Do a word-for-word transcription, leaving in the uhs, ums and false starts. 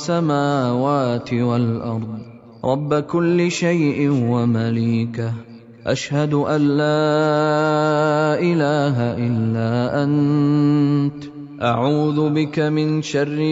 السماوات والأرض رب كل شيء ومليكه، أشهد أن لا إله إلا أنت، أعوذ بك من شر